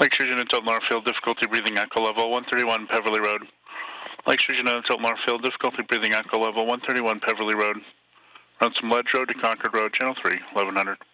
Lakeshore Unit Tilt Northfield, difficulty breathing, echo level 131 Peverly Road. Lakeshore Unit Tilt Northfield, difficulty breathing, echo level 131 Peverly Road. Run some Ledge Road to Concord Road, Channel 3, 1100.